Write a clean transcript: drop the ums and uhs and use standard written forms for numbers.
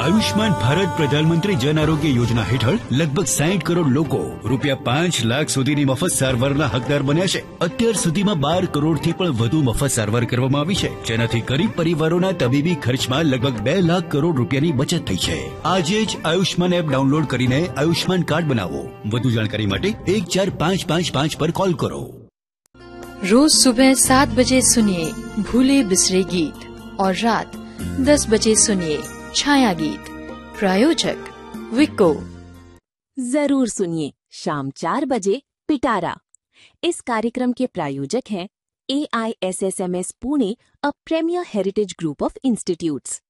આયુષ્માન ભારત પ્રધાનમંત્રી જન આરોગ્ય યોજના હેઠળ લગભગ 60 કરોડ લોકો રૂપિયા 5 લાખ સુધીની મફત સારવારના હકદાર બન્યા છે. અત્યાર સુધીમાં 12 કરોડથી પણ વધુ મફત સારવાર કરવામાં આવી છે, જેનાથી ગરીબ પરિવારોના તબીબી ખર્ચમાં લગભગ 2 લાખ કરોડ રૂપિયાની બચત થઈ છે. આજે જ આયુષ્માન એપ ડાઉનલોડ કરીને આયુષ્માન કાર્ડ બનાવો. વધુ જાણકારી માટે 14555 पर कॉल करो. रोज सुबह 7 बजे सुनिए भूले बिसरे गीत और रात 10 बजे सुनिए छाया गीत. प्रायोजक विको. जरूर सुनिए शाम 4 बजे पिटारा. इस कार्यक्रम के प्रायोजक हैं AISSMS Pune, a premiere heritage group of institutes.